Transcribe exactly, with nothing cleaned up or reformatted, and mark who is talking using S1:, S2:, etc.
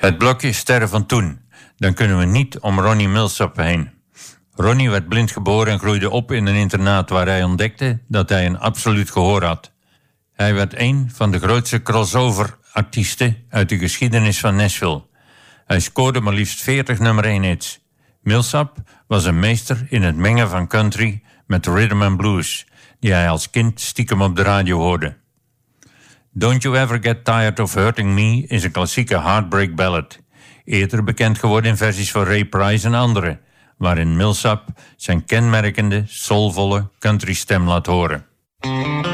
S1: Het blokje Sterren van Toen. Dan kunnen we niet om Ronnie Milsap heen. Ronnie werd blind geboren en groeide op in een internaat waar hij ontdekte dat hij een absoluut gehoor had. Hij werd een van de grootste crossover-artiesten uit de geschiedenis van Nashville. Hij scoorde maar liefst veertig nummer één hits. Milsap was een meester in het mengen van country met rhythm and blues, die hij als kind stiekem op de radio hoorde. Don't You Ever Get Tired of Hurting Me is een klassieke heartbreak ballad, eerder bekend geworden in versies van Ray Price en anderen, waarin Milsap zijn kenmerkende, soulvolle country stem laat horen.